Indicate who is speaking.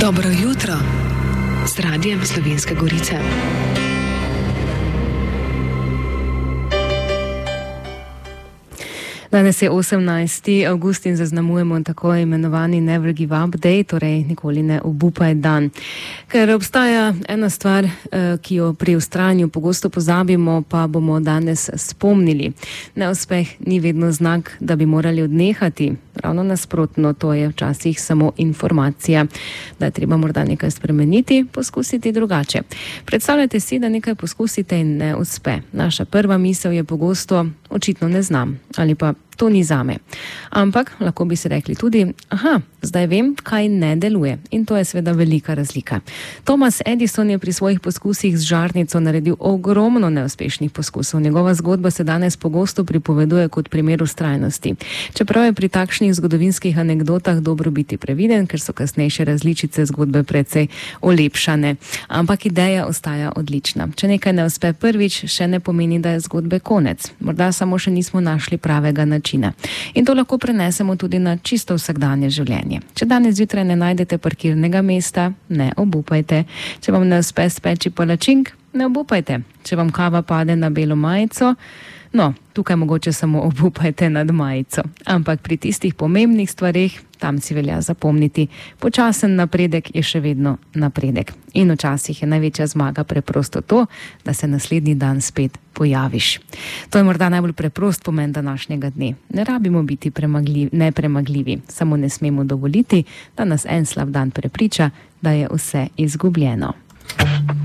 Speaker 1: Dobro jutro z Radijem Slovenske Gorice.
Speaker 2: Danes je 18. avgust in zaznamujemo tako imenovani Never Give Up Day, torej nikoli ne obupaj dan. Ker obstaja ena stvar, ki jo pri vztrajanju pogosto pozabimo, pa bomo danes spomnili. Neuspeh ni vedno znak, da bi morali odnehati. Ravno nasprotno, to je včasih samo informacija, da je treba morda nekaj spremeniti, poskusiti drugače. Predstavljajte si, da nekaj poskusite in ne uspe. Naša prva misel je pogosto, očitno ne znam, ali pa to ni zame. Ampak lahko bi si rekli tudi, zdaj vem, kaj ne deluje. In to je seveda velika razlika. Thomas Edison je pri svojih poskusih z žarnico naredil ogromno neuspešnih poskusov. Njegova zgodba se danes pogosto pripoveduje kot primer vztrajnosti. Čeprav je pri takšnih zgodovinskih anekdotah dobro biti previden, ker so kasnejše različice zgodbe precej olepšane. Ampak ideja ostaja odlična. Če nekaj ne uspe prvič, še ne pomeni, da je zgodbe konec. Morda samo še nismo našli pravega načina. In to lahko prenesemo tudi na čisto vsakdanje življenje. Če danes zjutraj ne najdete parkirnega mesta, ne obupajte. Če vam ne uspe speči palačink, ne obupajte. Če vam kava pade na belo majico, tukaj mogoče samo obupajte nad majico. Ampak pri tistih pomembnih stvarih, tam si velja zapomniti, počasen napredek je še vedno napredek. In včasih je največja zmaga preprosto to, da se naslednji dan spet pojaviš. To je morda najbolj preprost pomen današnjega dne. Ne rabimo biti nepremagljivi, samo ne smemo dovoliti, da nas en slab dan prepriča, da je vse izgubljeno.